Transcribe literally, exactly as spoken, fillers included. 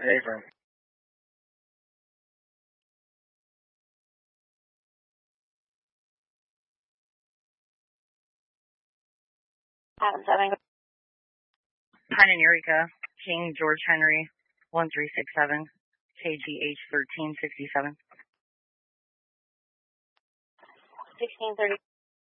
Hey, firm. Um, seven. Pine and Eureka, King George Henry, one three six seven, K G H thirteen sixty-seven. sixteen thirty.